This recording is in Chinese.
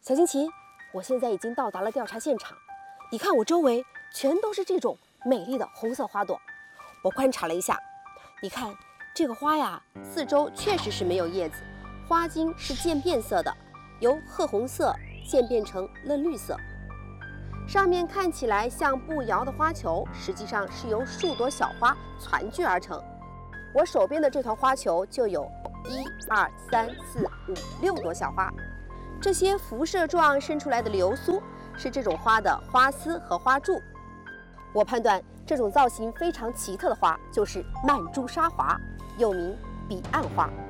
小惊奇，我现在已经到达了调查现场。你看我周围全都是这种美丽的红色花朵。我观察了一下，你看这个花呀，四周确实是没有叶子，花茎是渐变色的，由褐红色渐变成嫩绿色。上面看起来像不摇的花球，实际上是由数朵小花攒聚而成。我手边的这团花球就有1、2、3、4、5、6朵小花。这些辐射状伸出来的流苏是这种花的花丝和花柱。我判断这种造型非常奇特的花就是曼珠沙华，又名彼岸花。